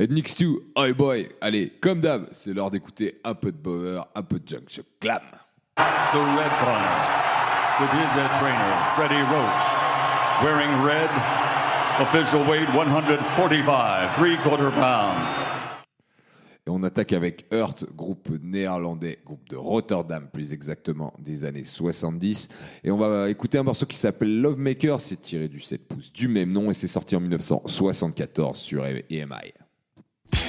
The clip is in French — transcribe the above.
Next to Oi Boy. Allez, comme d'hab, c'est l'heure d'écouter un peu de Bauer, un peu de junk. Je clame. The red corner, with his trainer, Freddie Roach, wearing red, official weight 145, 3/4 pounds. Et on attaque avec Hurt, groupe néerlandais, groupe de Rotterdam plus exactement, des années 70. Et on va écouter un morceau qui s'appelle Love Maker, c'est tiré du 7 pouces du même nom et c'est sorti en 1974 sur EMI.